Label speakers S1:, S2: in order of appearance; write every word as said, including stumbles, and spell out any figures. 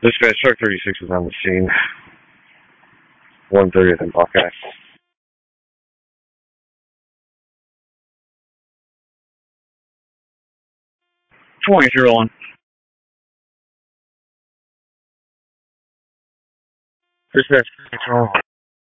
S1: Dispatch, truck thirty-six is on the scene. one thirtieth and Buckeye. twenty, zero one. Dispatch, control.